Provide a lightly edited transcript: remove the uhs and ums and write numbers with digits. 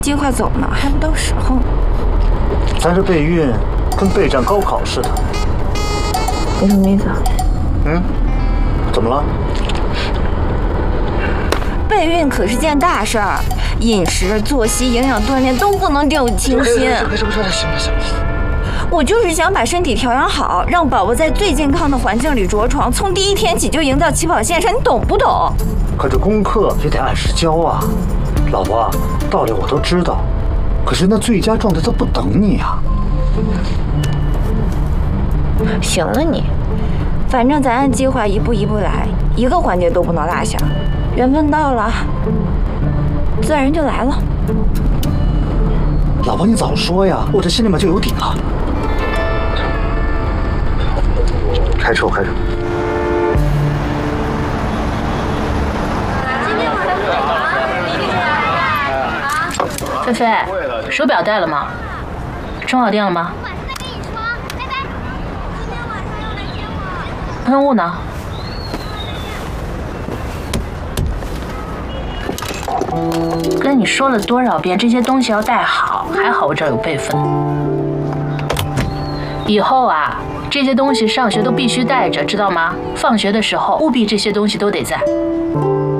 计划走呢，还不到时候。 咱这备孕跟备战高考似的。 你什么意思啊？ 怎么了？ 备孕可是件大事儿，饮食、作息、营养、锻炼都不能掉以轻心。 行了。 我就是想把身体调养好，让宝宝在最健康的环境里着床，从第一天起就赢到起跑线上，你懂不懂？ 可这功课也得按时交啊，老婆，道理我都知道，可是那最佳状态它不等你啊。 行了你，反正咱按计划一步一步来，一个环节都不能落下。缘分到了，自然就来了。 老婆，你早说呀，我这心里面就有底了。开车。 菲菲，手表带了吗？充好电了吗？喷雾呢？跟你说了多少遍，这些东西要带好，还好我这儿有备份。以后啊，这些东西上学都必须带着，知道吗？放学的时候务必这些东西都得在。